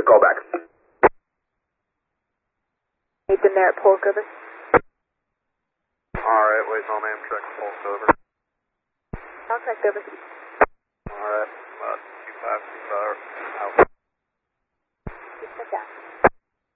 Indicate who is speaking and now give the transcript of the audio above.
Speaker 1: call back.
Speaker 2: Nathan there at Polk, over.
Speaker 3: Alright, waiting on Amtrak, Polk, over.
Speaker 2: Contact, over.
Speaker 3: Alright.